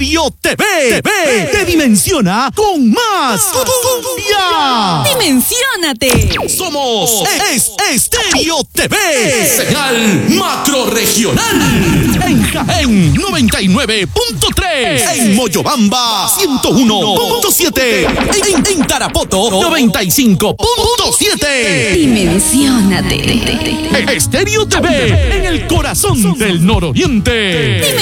Estéreo TV. Te dimensiona con más cumbia. ¡Dimensiónate! Somos Estéreo TV. Señal macrorregional. En Jaén 99.3. En Moyobamba 101.7. En Tarapoto 95.7. ¡Dimensiónate! Estéreo TV en el corazón del nororiente.